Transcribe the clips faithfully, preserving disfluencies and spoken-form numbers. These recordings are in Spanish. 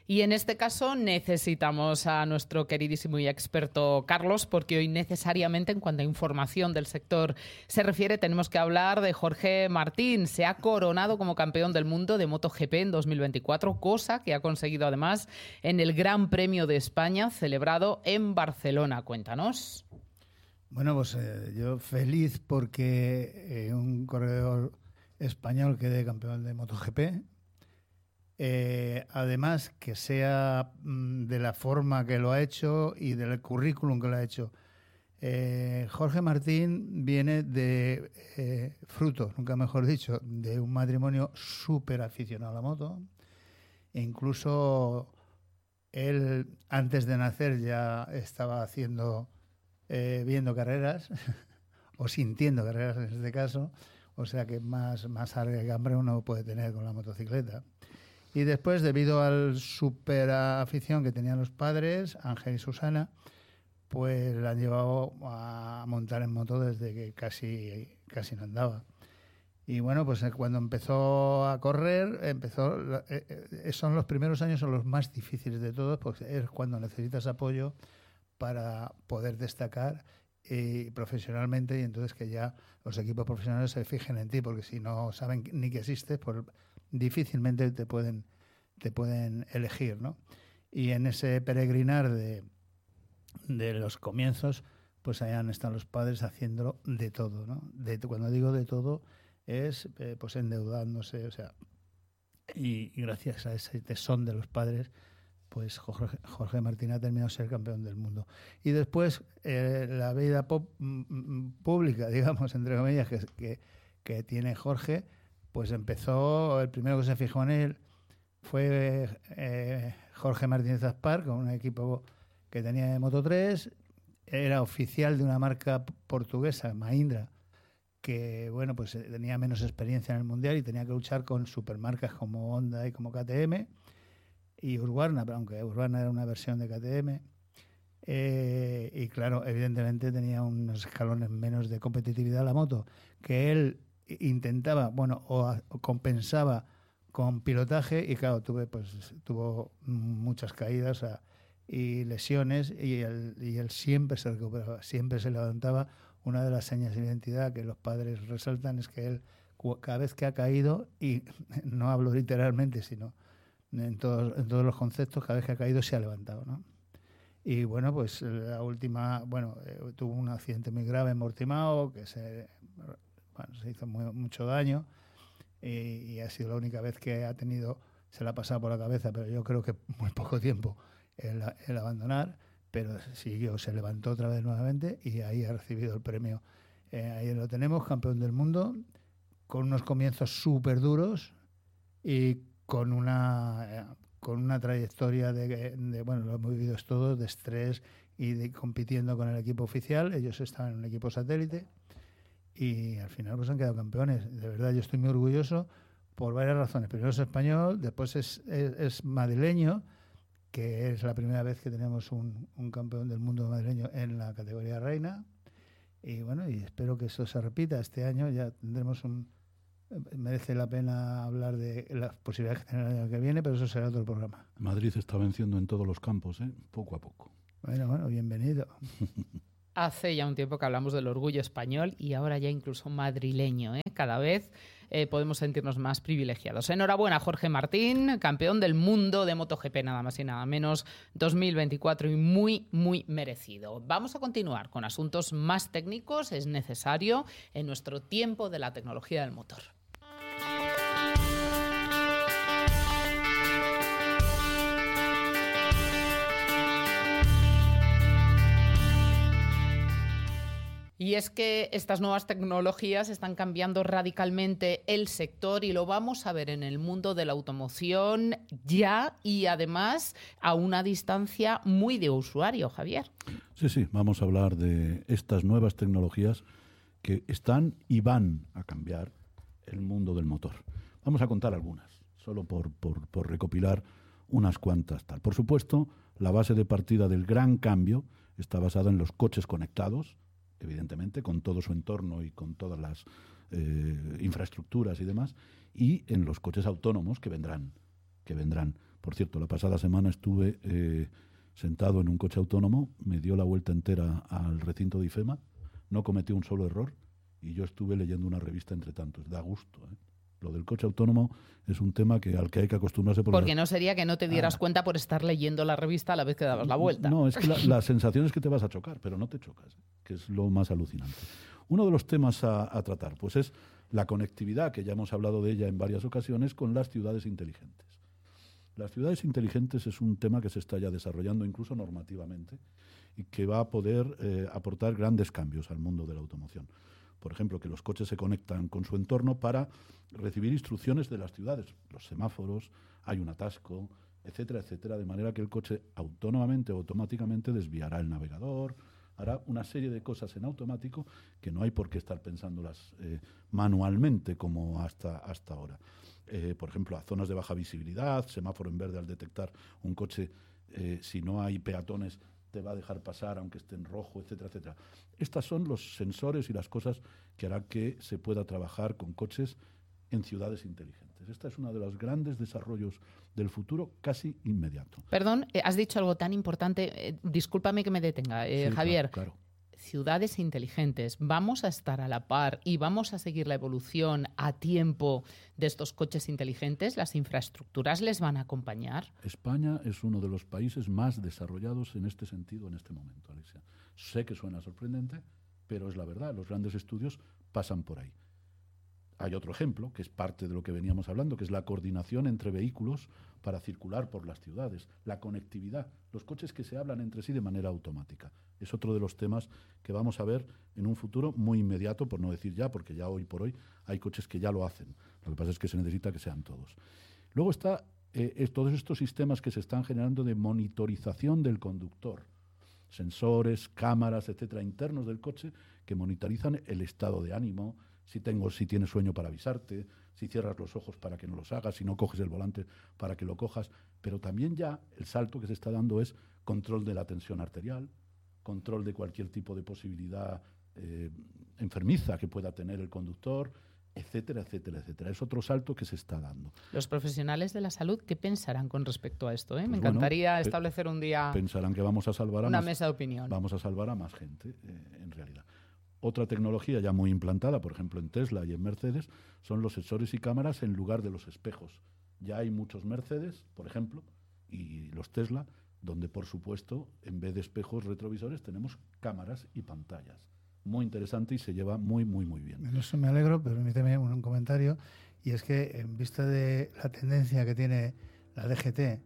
Y en este caso necesitamos a nuestro queridísimo y experto Carlos, porque hoy necesariamente en cuanto a información del sector se refiere tenemos que hablar de Jorge Martín. Se ha coronado como campeón del mundo de MotoGP en dos mil veinticuatro, cosa que ha conseguido además en el Gran Premio de España celebrado en Barcelona. Cuéntanos. Bueno, pues eh, yo feliz porque eh, un corredor español quede campeón de MotoGP. Eh, además, que sea mm, de la forma que lo ha hecho y del currículum que lo ha hecho. Eh, Jorge Martín viene de eh, fruto, nunca mejor dicho, de un matrimonio súper aficionado a la moto. E incluso él, antes de nacer, ya estaba haciendo, eh, viendo carreras, o sintiendo carreras en este caso. O sea que más, más arde que hambre uno puede tener con la motocicleta. Y después, debido al súper afición que tenían los padres, Ángel y Susana, pues la han llevado a montar en moto desde que casi, casi no andaba. Y bueno, pues cuando empezó a correr, empezó eh, son los primeros años, son los más difíciles de todos, porque es cuando necesitas apoyo para poder destacar eh, profesionalmente, y entonces que ya los equipos profesionales se fijen en ti, porque si no saben ni que existes, pues difícilmente te pueden, te pueden elegir, ¿no? Y en ese peregrinar de, de los comienzos, pues allá están los padres haciéndolo de todo, ¿no? De, cuando digo de todo, es eh, pues endeudándose, o sea, y, y gracias a ese tesón de los padres, pues Jorge, Jorge Martín ha terminado de ser campeón del mundo. Y después eh, la vida pop, m, pública, digamos, entre comillas, que, que, que tiene Jorge, pues empezó, el primero que se fijó en él fue eh, Jorge Martínez Aspar, con un equipo que tenía de Moto tres, era oficial de una marca portuguesa, Mahindra, que bueno, pues tenía menos experiencia en el mundial y tenía que luchar con supermarcas como Honda y como K T M y Husqvarna, aunque Husqvarna era una versión de K T M. Eh, y claro, evidentemente tenía unos escalones menos de competitividad la moto, que él intentaba, bueno, o, o compensaba con pilotaje, y claro, tuve pues tuvo muchas caídas, o sea, y lesiones, y él, y él siempre se recuperaba, siempre se levantaba. Una de las señas de identidad que los padres resaltan es que él, cada vez que ha caído, y no hablo literalmente, sino en todos, en todos los conceptos, cada vez que ha caído se ha levantado, ¿no? Y bueno, pues la última, bueno, eh, tuvo un accidente muy grave en Portimao, que se, bueno, se hizo muy, mucho daño, y, y ha sido la única vez que ha tenido, se le ha pasado por la cabeza, pero yo creo que muy poco tiempo el, el abandonar, pero siguió, se levantó otra vez nuevamente y ahí ha recibido el premio. Eh, ahí lo tenemos, campeón del mundo, con unos comienzos súper duros y con una, eh, con una trayectoria de, de, bueno, lo hemos vivido todos, de estrés y de compitiendo con el equipo oficial. Ellos estaban en un equipo satélite y al final pues han quedado campeones. De verdad, yo estoy muy orgulloso por varias razones. Primero es español, después es, es, es madrileño, que es la primera vez que tenemos un, un campeón del mundo madrileño en la categoría reina. Y bueno, y espero que eso se repita. Este año ya tendremos un... Merece la pena hablar de las posibilidades que tiene el año que viene, pero eso será otro programa. Madrid está venciendo en todos los campos, ¿eh? Poco a poco. Bueno, bueno, bienvenido. Hace ya un tiempo que hablamos del orgullo español y ahora ya incluso madrileño, ¿eh? Cada vez eh, podemos sentirnos más privilegiados. Enhorabuena, Jorge Martín, campeón del mundo de MotoGP, nada más y nada menos, dos mil veinticuatro, y muy, muy merecido. Vamos a continuar con asuntos más técnicos, es necesario en nuestro tiempo de la tecnología del motor. Y es que estas nuevas tecnologías están cambiando radicalmente el sector y lo vamos a ver en el mundo de la automoción ya y además a una distancia muy de usuario, Javier. Sí, sí, vamos a hablar de estas nuevas tecnologías que están y van a cambiar el mundo del motor. Vamos a contar algunas, solo por, por, por recopilar unas cuantas tal. Por supuesto, la base de partida del gran cambio está basada en los coches conectados, evidentemente, con todo su entorno y con todas las eh, infraestructuras y demás, y en los coches autónomos que vendrán que vendrán. Por cierto, la pasada semana estuve eh, sentado en un coche autónomo, me dio la vuelta entera al recinto de IFEMA, no cometió un solo error y yo estuve leyendo una revista entre tantos. Da gusto, ¿eh? Lo del coche autónomo es un tema que al que hay que acostumbrarse. Por Porque la... no sería que no te dieras ah. cuenta por estar leyendo la revista a la vez que dabas la vuelta. No, es que la, la sensación es que te vas a chocar, pero no te chocas, ¿eh? Que es lo más alucinante. Uno de los temas a, a tratar pues es la conectividad, que ya hemos hablado de ella en varias ocasiones, con las ciudades inteligentes. Las ciudades inteligentes es un tema que se está ya desarrollando incluso normativamente y que va a poder eh, aportar grandes cambios al mundo de la automoción. Por ejemplo, que los coches se conectan con su entorno para recibir instrucciones de las ciudades, los semáforos, hay un atasco, etcétera, etcétera, de manera que el coche autónomamente o automáticamente desviará el navegador, hará una serie de cosas en automático que no hay por qué estar pensándolas eh, manualmente como hasta, hasta ahora. Eh, por ejemplo, a zonas de baja visibilidad, semáforo en verde al detectar un coche, eh, si no hay peatones, te va a dejar pasar aunque esté en rojo, etcétera, etcétera. Estos son los sensores y las cosas que harán que se pueda trabajar con coches en ciudades inteligentes. Este es uno de los grandes desarrollos del futuro casi inmediato. Perdón, eh, has dicho algo tan importante, eh, discúlpame que me detenga, eh, sí, Javier. Claro, claro. Ciudades inteligentes, ¿vamos a estar a la par y vamos a seguir la evolución a tiempo de estos coches inteligentes? ¿Las infraestructuras les van a acompañar? España es uno de los países más desarrollados en este sentido en este momento, Alexia. Sé que suena sorprendente, pero es la verdad, los grandes estudios pasan por ahí. Hay otro ejemplo, que es parte de lo que veníamos hablando, que es la coordinación entre vehículos para circular por las ciudades, la conectividad, los coches que se hablan entre sí de manera automática. Es otro de los temas que vamos a ver en un futuro muy inmediato, por no decir ya, porque ya hoy por hoy hay coches que ya lo hacen. Lo que pasa es que se necesita que sean todos. Luego está eh, todos estos sistemas que se están generando de monitorización del conductor, sensores, cámaras, etcétera, internos del coche que monitorizan el estado de ánimo, si tengo, si tienes sueño para avisarte, si cierras los ojos para que no los hagas, si no coges el volante para que lo cojas. Pero también ya el salto que se está dando es control de la tensión arterial, control de cualquier tipo de posibilidad eh, enfermiza que pueda tener el conductor, etcétera, etcétera, etcétera. Es otro salto que se está dando. Los profesionales de la salud, ¿qué pensarán con respecto a esto? Eh? Pues Me encantaría bueno, establecer un día pensarán que vamos a salvar a una más, mesa de opinión. Vamos a salvar a más gente, eh, en realidad. Otra tecnología ya muy implantada, por ejemplo en Tesla y en Mercedes, son los sensores y cámaras en lugar de los espejos. Ya hay muchos Mercedes, por ejemplo, y los Tesla, donde por supuesto en vez de espejos retrovisores tenemos cámaras y pantallas. Muy interesante y se lleva muy, muy, muy bien. En eso me alegro, pero permíteme un comentario, y es que en vista de la tendencia que tiene la D G T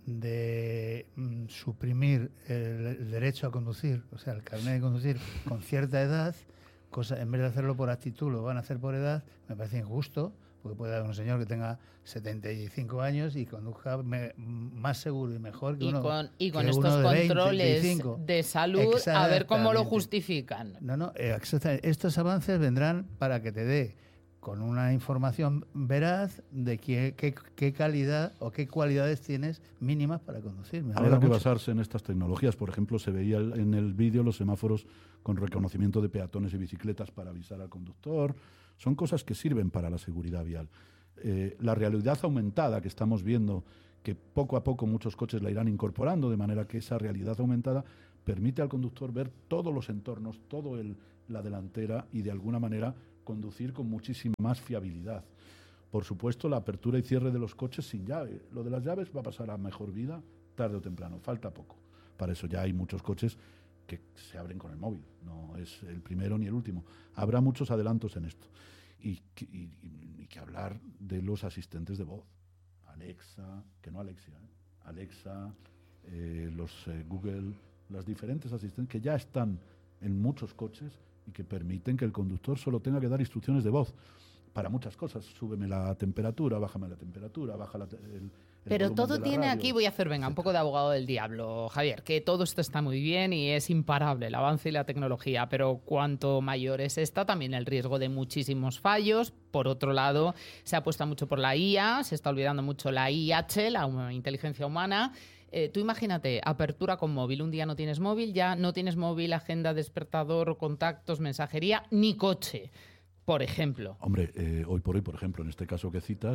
de mm, suprimir el, el derecho a conducir, o sea, el carnet de conducir con cierta edad, cosa, en vez de hacerlo por actitud, lo van a hacer por edad, me parece injusto, porque puede haber un señor que tenga setenta y cinco años y conduzca me, más seguro y mejor que y uno con, y con que estos uno de controles veinte, de salud, a ver cómo lo justifican. No, no, exactamente. Estos avances vendrán para que te dé con una información veraz de qué, qué, qué calidad o qué cualidades tienes mínimas para conducir. Me Habrá que mucho. basarse en estas tecnologías. Por ejemplo, se veía en el vídeo los semáforos con reconocimiento de peatones y bicicletas para avisar al conductor. Son cosas que sirven para la seguridad vial. Eh, la realidad aumentada que estamos viendo, que poco a poco muchos coches la irán incorporando, de manera que esa realidad aumentada permite al conductor ver todos los entornos, todo el, la delantera y de alguna manera conducir con muchísima más fiabilidad. Por supuesto, la apertura y cierre de los coches sin llave. Lo de las llaves va a pasar a mejor vida tarde o temprano, falta poco. Para eso ya hay muchos coches que se abren con el móvil, no es el primero ni el último. Habrá muchos adelantos en esto. Y, y, y que hablar de los asistentes de voz. Alexa, que no Alexia, ¿eh? Alexa, eh, los eh, Google, las diferentes asistentes que ya están en muchos coches y que permiten que el conductor solo tenga que dar instrucciones de voz para muchas cosas. Súbeme la temperatura, bájame la temperatura, baja la, el, el Pero todo tiene radio, aquí, voy a hacer, venga, un poco de abogado del diablo, Javier, que todo esto está muy bien y es imparable el avance y la tecnología, pero cuanto mayor es esta, también el riesgo de muchísimos fallos. Por otro lado, se apuesta mucho por la I A, se está olvidando mucho la I H, la inteligencia humana. Eh, tú imagínate, apertura con móvil, un día no tienes móvil, ya no tienes móvil, agenda, despertador, contactos, mensajería, ni coche, por ejemplo. Hombre, eh, hoy por hoy, por ejemplo, en este caso que citas,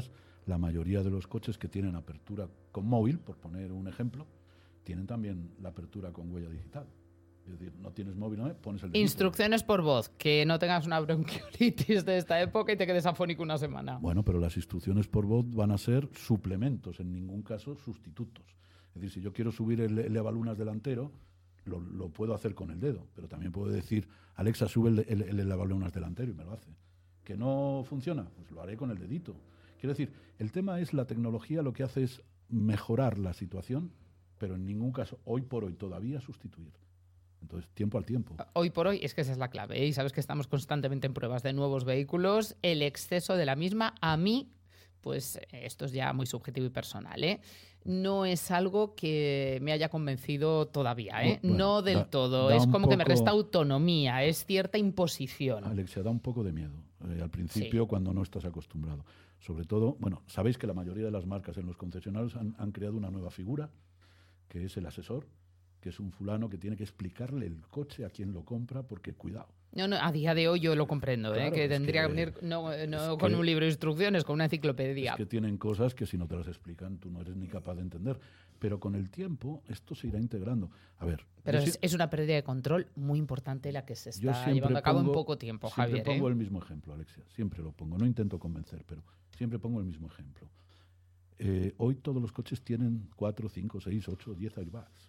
la mayoría de los coches que tienen apertura con móvil, por poner un ejemplo, tienen también la apertura con huella digital. Es decir, no tienes móvil, ¿no? Pones el dedito. Instrucciones por voz, que no tengas una bronquiolitis de esta época y te quedes afónico una semana. Bueno, pero las instrucciones por voz van a ser suplementos, en ningún caso sustitutos. Es decir, si yo quiero subir el elevalunas delantero, lo, lo puedo hacer con el dedo, pero también puedo decir, Alexa, sube el, el, el elevalunas delantero y me lo hace. ¿Que no funciona? Pues lo haré con el dedito. Quiero decir, el tema es la tecnología, lo que hace es mejorar la situación, pero en ningún caso, hoy por hoy, todavía sustituir. Entonces, tiempo al tiempo. Hoy por hoy es que esa es la clave, ¿eh? Y sabes que estamos constantemente en pruebas de nuevos vehículos. El exceso de la misma, a mí, pues esto es ya muy subjetivo y personal, ¿eh? No es algo que me haya convencido todavía, ¿eh? Bueno, no del da, todo. Da es como poco, que me resta autonomía, es cierta imposición. Alexia, da un poco de miedo eh, al principio, sí, cuando no estás acostumbrado. Sobre todo, bueno, sabéis que la mayoría de las marcas en los concesionarios han, han creado una nueva figura, que es el asesor, que es un fulano que tiene que explicarle el coche a quien lo compra, porque cuidado. No, no, a día de hoy yo lo comprendo, claro, ¿eh? que tendría que venir no, no con que, un libro de instrucciones, con una enciclopedia. Es que tienen cosas que si no te las explican tú no eres ni capaz de entender. Pero con el tiempo esto se irá integrando. A ver. Pero es, si... es una pérdida de control muy importante la que se está llevando a cabo pongo, en poco tiempo, siempre Javier. Siempre pongo ¿eh? el mismo ejemplo, Alexia. Siempre lo pongo. No intento convencer, pero siempre pongo el mismo ejemplo. Eh, hoy todos los coches tienen cuatro, cinco, seis, ocho, diez airbags.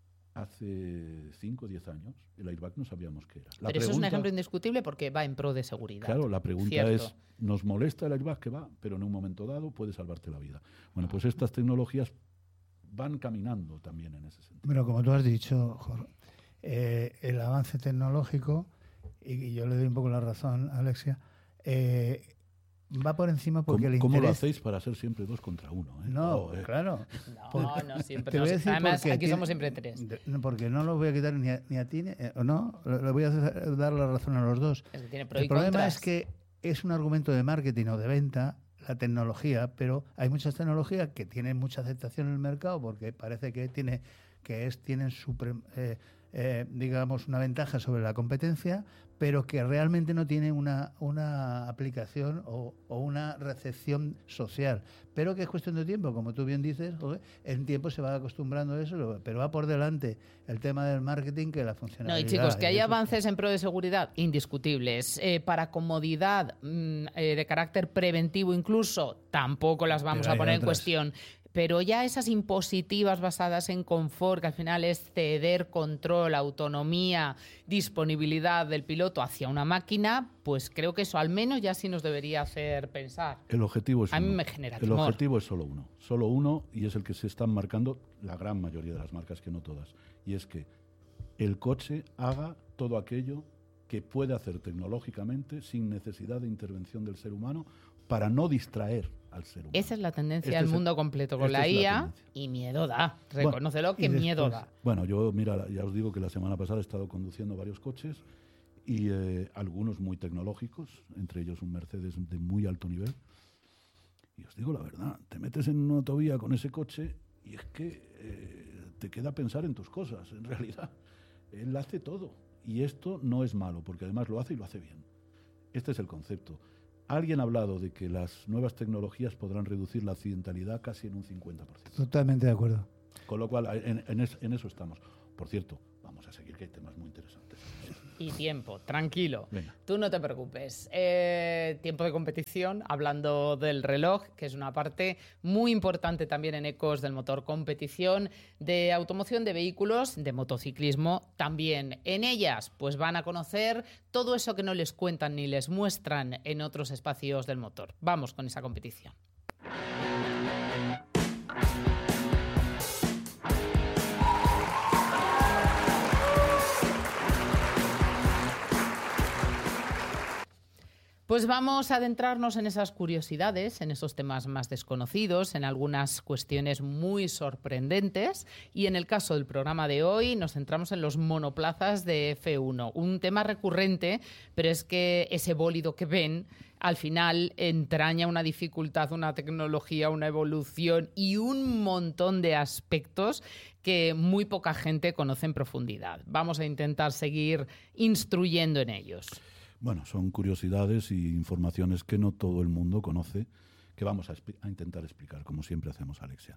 Hace cinco o diez años el airbag no sabíamos qué era. La Pero pregunta, eso es un ejemplo indiscutible porque va en pro de seguridad. Claro, la pregunta Cierto. es, ¿nos molesta el airbag que va? Pero en un momento dado puede salvarte la vida. Bueno, pues estas tecnologías van caminando también en ese sentido. Bueno, como tú has dicho, Jorge, eh, el avance tecnológico, y yo le doy un poco la razón a Alexia, eh, va por encima porque ¿Cómo, el interés... ¿Cómo lo hacéis para ser siempre dos contra uno? ¿eh? No, oh, eh. claro. No, no siempre. Te voy a decir Además, aquí tiene, somos siempre tres. Porque no lo voy a quitar ni a, ni a ti, ni a, o no, le voy a dar la razón a los dos. Es que tiene pro el y problema contras. es que es un argumento de marketing o de venta, la tecnología, pero hay muchas tecnologías que tienen mucha aceptación en el mercado porque parece que tiene que es tienen su, eh, eh, digamos, una ventaja sobre la competencia, pero que realmente no tiene una, una aplicación o, o una recepción social. Pero que es cuestión de tiempo, como tú bien dices, joder, en tiempo se va acostumbrando a eso, pero va por delante el tema del marketing que la funcionalidad. No, y chicos, que hay avances en pro de seguridad indiscutibles. Eh, para comodidad mm, eh, de carácter preventivo incluso, tampoco las vamos a poner en cuestión. Pero ya esas impositivas basadas en confort, que al final es ceder control, autonomía, disponibilidad del piloto hacia una máquina, pues creo que eso al menos ya sí nos debería hacer pensar. El objetivo es a uno. mí me genera El temor. objetivo es solo uno. Solo uno, y es el que se están marcando la gran mayoría de las marcas, que no todas. Y es que el coche haga todo aquello que puede hacer tecnológicamente sin necesidad de intervención del ser humano para no distraer al ser humano. Esa es la tendencia este del mundo el, completo con la I A y miedo da. Reconócelo, bueno, que después, miedo da. Bueno, yo, mira, ya os digo que la semana pasada he estado conduciendo varios coches y eh, algunos muy tecnológicos, entre ellos un Mercedes de muy alto nivel. Y os digo la verdad, te metes en una autovía con ese coche y es que eh, te queda pensar en tus cosas. En realidad, él hace todo. Y esto no es malo, porque además lo hace y lo hace bien. Este es el concepto. Alguien ha hablado de que las nuevas tecnologías podrán reducir la accidentalidad casi en un cincuenta por ciento. Totalmente de acuerdo. Con lo cual, en, en, es, en eso estamos. Por cierto, vamos a seguir, que hay temas muy interesantes. Y tiempo, tranquilo. Venga. Tú no te preocupes. Eh, tiempo de competición, hablando del reloj, que es una parte muy importante también en Ecos del Motor. Competición de automoción de vehículos, de motociclismo también. En ellas, pues van a conocer todo eso que no les cuentan ni les muestran en otros espacios del motor. Vamos con esa competición. Pues vamos a adentrarnos en esas curiosidades, en esos temas más desconocidos, en algunas cuestiones muy sorprendentes. Y en el caso del programa de hoy nos centramos en los monoplazas de F uno. Un tema recurrente, pero es que ese bólido que ven al final entraña una dificultad, una tecnología, una evolución y un montón de aspectos que muy poca gente conoce en profundidad. Vamos a intentar seguir instruyendo en ellos. Bueno, son curiosidades y informaciones que no todo el mundo conoce, que vamos a, a intentar explicar, como siempre hacemos, Alexia.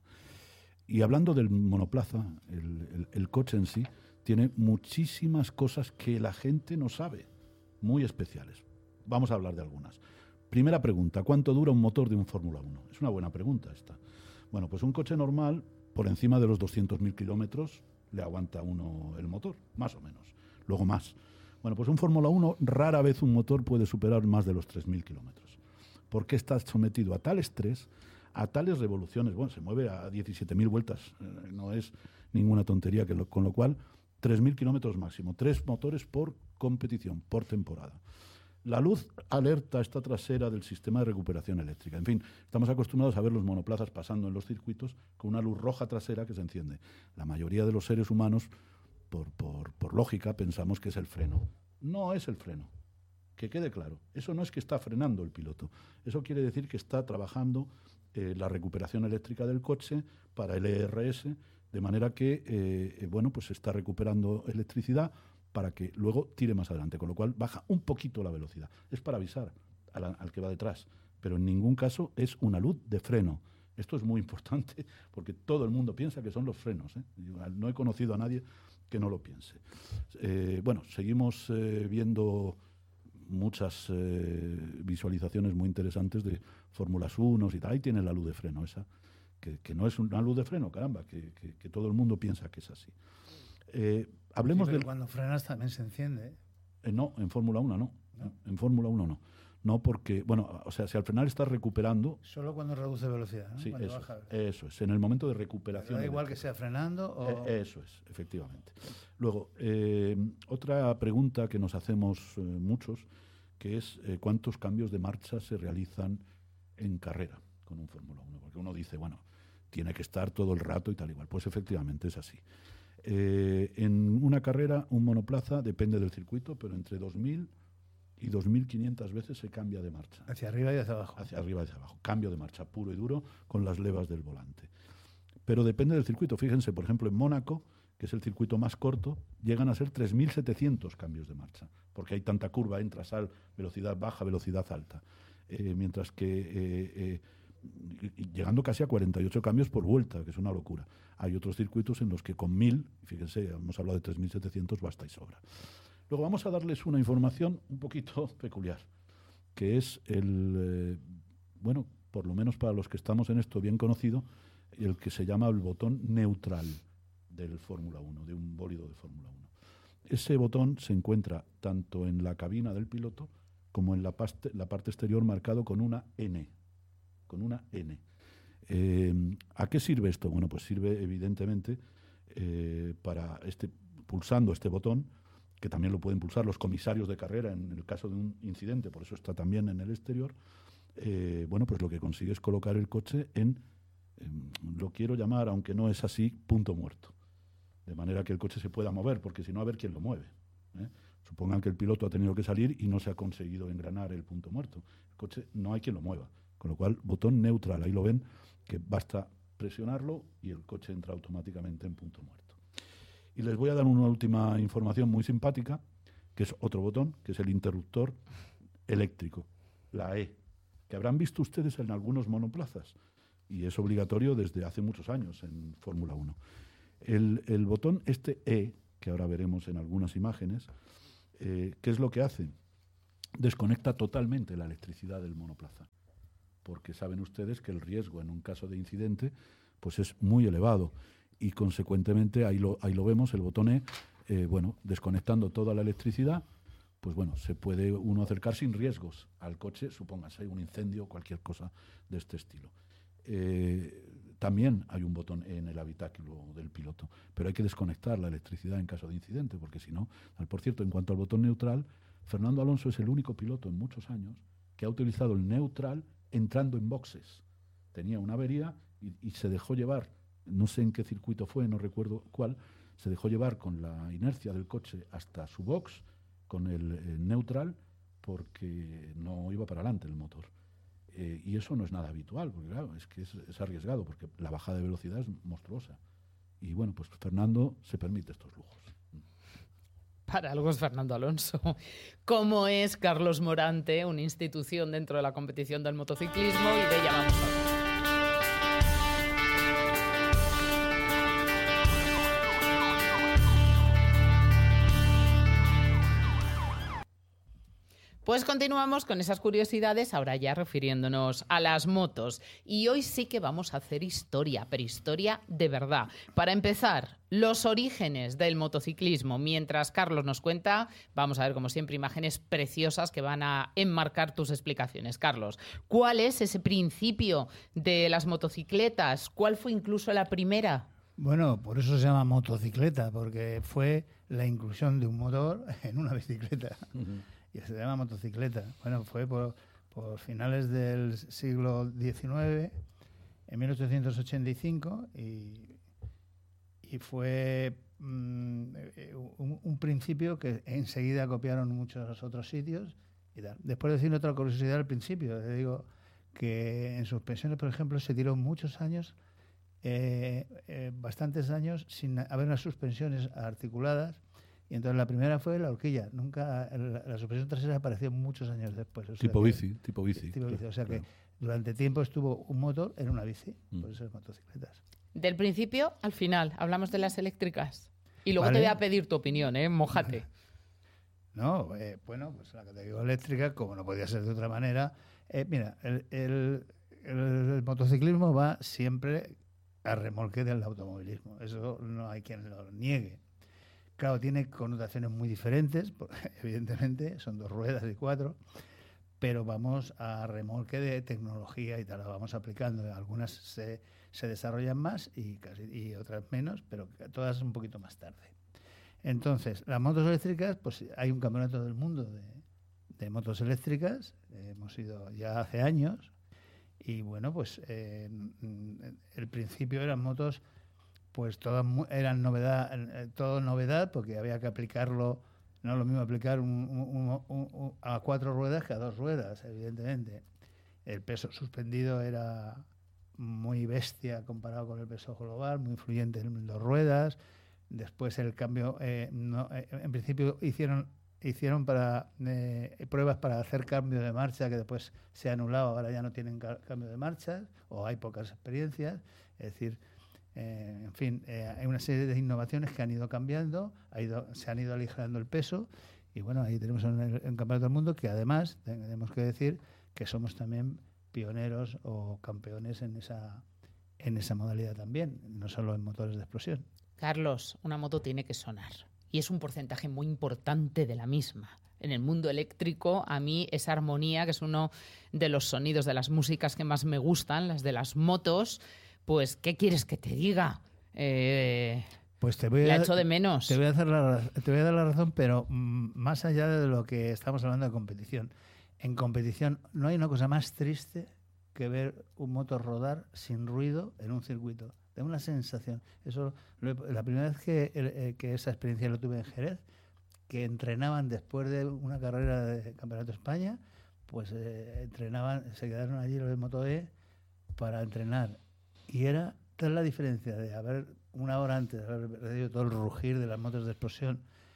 Y hablando del monoplaza, el, el, el coche en sí tiene muchísimas cosas que la gente no sabe, muy especiales. Vamos a hablar de algunas. Primera pregunta, ¿cuánto dura un motor de un Fórmula uno? Es una buena pregunta esta. Bueno, pues un coche normal, por encima de los doscientos mil kilómetros, le aguanta uno el motor, más o menos. Luego más. Bueno, pues un Fórmula uno, rara vez un motor puede superar más de los tres mil kilómetros. Porque está sometido a tal estrés, a tales revoluciones. Bueno, se mueve a diecisiete mil vueltas, eh, no es ninguna tontería, que lo, con lo cual, tres mil kilómetros máximo, tres motores por competición, por temporada. La luz alerta esta trasera del sistema de recuperación eléctrica. En fin, estamos acostumbrados a ver los monoplazas pasando en los circuitos con una luz roja trasera que se enciende. La mayoría de los seres humanos, por, por, por lógica, pensamos que es el freno. No es el freno. Que quede claro. Eso no es que está frenando el piloto. Eso quiere decir que está trabajando eh, la recuperación eléctrica del coche para el E R S, de manera que eh, bueno, pues está recuperando electricidad para que luego tire más adelante, con lo cual baja un poquito la velocidad. Es para avisar al, al que va detrás, pero en ningún caso es una luz de freno. Esto es muy importante porque todo el mundo piensa que son los frenos, ¿eh? No he conocido a nadie que no lo piense. Eh, bueno, seguimos eh, viendo muchas eh, visualizaciones muy interesantes de Fórmulas uno y tal. Ahí tiene la luz de freno esa, que, que no es una luz de freno, caramba, que, que, que todo el mundo piensa que es así. Eh, hablemos sí, pero del... cuando frenas también se enciende. ¿eh? Eh, no, en Fórmula uno no. no. En Fórmula uno no. No porque, bueno, o sea, si al frenar estás recuperando... Solo cuando reduce velocidad, ¿no? Sí, cuando eso, baja. eso es, en el momento de recuperación. Pero da igual eléctrica. que sea frenando o... Eh, eso es, efectivamente. Luego, eh, otra pregunta que nos hacemos eh, muchos, que es eh, cuántos cambios de marcha se realizan en carrera con un Fórmula uno. Porque uno dice, bueno, tiene que estar todo el rato y tal igual. Pues efectivamente es así. Eh, en una carrera, un monoplaza, depende del circuito, pero entre dos mil y dos mil quinientas veces se cambia de marcha. Hacia arriba y hacia abajo. Hacia arriba y hacia abajo. Cambio de marcha puro y duro con las levas del volante. Pero depende del circuito. Fíjense, por ejemplo, en Mónaco, que es el circuito más corto, llegan a ser tres mil setecientos cambios de marcha, porque hay tanta curva, entra, sal, velocidad baja, velocidad alta. Eh, mientras que eh, eh, llegando casi a cuarenta y ocho cambios por vuelta, que es una locura. Hay otros circuitos en los que con mil, fíjense, hemos hablado de tres mil setecientos, basta y sobra. Luego vamos a darles una información un poquito peculiar, que es el, eh, bueno, por lo menos para los que estamos en esto bien conocido, el que se llama el botón neutral del Fórmula uno, de un bólido de Fórmula uno. Ese botón se encuentra tanto en la cabina del piloto como en la, paste, la parte exterior marcado con una N. Con una N. Eh, ¿A qué sirve esto? Bueno, pues sirve evidentemente eh, para este, pulsando este botón, que también lo pueden pulsar los comisarios de carrera en el caso de un incidente, por eso está también en el exterior. Eh, bueno, pues lo que consigue es colocar el coche en, en, lo quiero llamar, aunque no es así, punto muerto. De manera que el coche se pueda mover, porque si no, a ver quién lo mueve. ¿eh? Supongan que el piloto ha tenido que salir y no se ha conseguido engranar el punto muerto. El coche no hay quien lo mueva. Con lo cual, botón neutral, ahí lo ven, que basta presionarlo y el coche entra automáticamente en punto muerto. Y les voy a dar una última información muy simpática, que es otro botón, que es el interruptor eléctrico, la E, que habrán visto ustedes en algunos monoplazas, y es obligatorio desde hace muchos años en Fórmula uno. El, el botón este E, que ahora veremos en algunas imágenes, eh, ¿qué es lo que hace? Desconecta totalmente la electricidad del monoplaza, porque saben ustedes que el riesgo en un caso de incidente pues es muy elevado y consecuentemente ahí lo, ahí lo vemos, el botón E, eh, bueno, desconectando toda la electricidad, pues bueno, se puede uno acercar sin riesgos al coche, supóngase un incendio o cualquier cosa de este estilo. Eh, también hay un botón E en el habitáculo del piloto, pero hay que desconectar la electricidad en caso de incidente, porque si no, por cierto, en cuanto al botón neutral, Fernando Alonso es el único piloto en muchos años que ha utilizado el neutral entrando en boxes. Tenía una avería y, y se dejó llevar, no sé en qué circuito fue, no recuerdo cuál, se dejó llevar con la inercia del coche hasta su box, con el, el neutral, porque no iba para adelante el motor. Eh, y eso no es nada habitual, porque claro, es que es, es arriesgado, porque la bajada de velocidad es monstruosa. Y bueno, pues Fernando se permite estos lujos. para algo es Fernando Alonso. ¿Cómo es Carlos Morante, una institución dentro de la competición del motociclismo? Y de ella vamos a hablar. Pues continuamos con esas curiosidades, ahora ya refiriéndonos a las motos. Y hoy sí que vamos a hacer historia, pero historia de verdad. Para empezar, los orígenes del motociclismo. Mientras Carlos nos cuenta, vamos a ver, como siempre, imágenes preciosas que van a enmarcar tus explicaciones. Carlos, ¿cuál es ese principio de las motocicletas? ¿Cuál fue incluso la primera? Bueno, por eso se llama motocicleta, porque fue la inclusión de un motor en una bicicleta. Uh-huh. Y se llama motocicleta. Bueno, fue por, por finales del siglo diecinueve, en mil ochocientos ochenta y cinco, y, y fue mm, un, un principio que enseguida copiaron muchos otros sitios. Y tal. Después de decir otra curiosidad al principio, te digo que en suspensiones, por ejemplo, se tiró muchos años, eh, eh, bastantes años, sin haber unas suspensiones articuladas. Y entonces la primera fue la horquilla. Nunca la, la suspensión trasera apareció muchos años después. O sea tipo que, bici, tipo bici. Tipo bici. O sea claro. que durante tiempo estuvo un motor en una bici, mm. por eso es motocicletas. Del principio al final, hablamos de las eléctricas. Y luego ¿Vale? te voy a pedir tu opinión, ¿eh? Mójate. No, eh, bueno, pues la categoría eléctrica, como no podía ser de otra manera. Eh, mira, el, el, el, el motociclismo va siempre a remolque del automovilismo. Eso no hay quien lo niegue. Claro, tiene connotaciones muy diferentes, porque evidentemente son dos ruedas y cuatro, pero vamos a remolque de tecnología y tal, la vamos aplicando. Algunas se, se desarrollan más y, casi, y otras menos, pero todas un poquito más tarde. Entonces, las motos eléctricas, pues hay un campeonato del mundo de, de motos eléctricas, eh, hemos ido ya hace años, y bueno, pues eh, el principio eran motos... pues todas eran novedad, todo novedad, porque había que aplicarlo, no es lo mismo aplicar un, un, un, un, a cuatro ruedas que a dos ruedas, evidentemente. El peso suspendido era muy bestia comparado con el peso global, muy influyente en dos ruedas. Después el cambio, eh, no, eh, en principio hicieron hicieron para eh, pruebas para hacer cambio de marcha, que después se ha anulado, ahora ya no tienen ca- cambio de marcha, o hay pocas experiencias, es decir... Eh, en fin, eh, hay una serie de innovaciones que han ido cambiando, ha ido, se han ido aligerando el peso y bueno, ahí tenemos un, un campeonato del mundo que además tenemos que decir que somos también pioneros o campeones en esa, en esa modalidad también, no solo en motores de explosión. Carlos, una moto tiene que sonar y es un porcentaje muy importante de la misma. En el mundo eléctrico, a mí esa armonía, que es uno de los sonidos de las músicas que más me gustan, las de las motos, pues, ¿qué quieres que te diga? Eh, pues te voy a, la echo de menos. Te voy a, hacer la, te voy a dar la razón, pero mm, más allá de lo que estamos hablando de competición. En competición no hay una cosa más triste que ver un motor rodar sin ruido en un circuito. Da una sensación. Eso, lo, la primera vez que, eh, que esa experiencia lo tuve en Jerez, que entrenaban después de una carrera de Campeonato de España, pues eh, entrenaban, se quedaron allí los de Moto E para entrenar. Y era tal la diferencia de haber una hora antes de haber perdido todo el rugir de las motos de explosión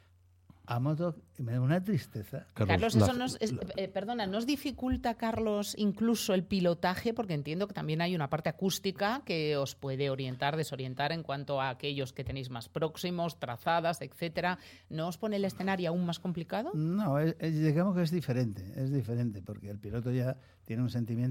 a motos, me da una tristeza. Carlos, Carlos eso la, nos, es, eh, perdona, ¿nos dificulta, Carlos, incluso el pilotaje? Porque entiendo que también hay una parte acústica que os puede orientar, desorientar en cuanto a aquellos que tenéis más próximos, trazadas, etcétera. ¿No os pone el escenario aún más complicado? No, es, es, digamos que es diferente, es diferente, porque el piloto ya tiene un sentimiento